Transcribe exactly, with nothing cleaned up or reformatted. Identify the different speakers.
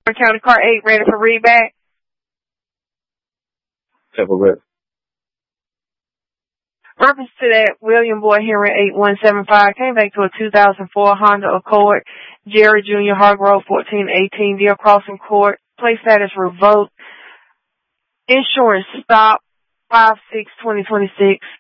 Speaker 1: County Car eight ready for readback.
Speaker 2: Separate.
Speaker 1: Reference to that, William Boyd Henry eight one seven five came back to a two thousand four Honda Accord. Jerry Junior Hargrove fourteen eighteen Deer Crossing Court. Place status revoked. Insurance stop five six twenty twenty-six.